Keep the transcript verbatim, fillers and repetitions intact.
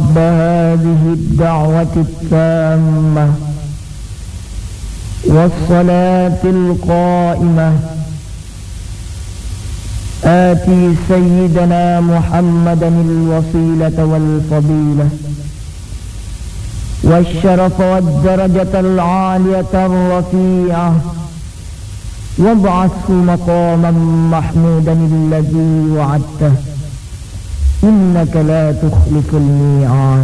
رب هذه الدعوة التامة والصلاة القائمة آتي سيدنا محمدا الوسيلة والفضيلة والشرف والدرجة العالية الرفيعة وابعثه مقاما محمودا الذي وعدته إنك لا تخلف الميعاد.